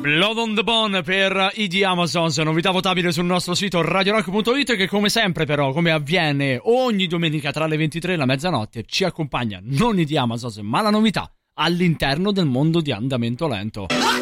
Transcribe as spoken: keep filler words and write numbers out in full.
Blood on the Bone per i di Amazons, novità votabile sul nostro sito radio rock punto it, che come sempre però, come avviene ogni domenica tra le ventitré e la mezzanotte, ci accompagna non i di Amazons ma la novità all'interno del mondo di Andamento Lento.